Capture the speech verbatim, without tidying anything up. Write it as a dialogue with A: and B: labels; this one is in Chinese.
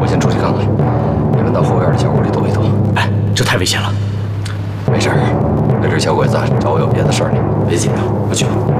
A: 先出去看看，你们到后院的小屋里躲一躲。
B: 哎，这太危险了。
A: 没事儿，跟这小鬼子找我有别的事儿呢，别紧张，我去吧。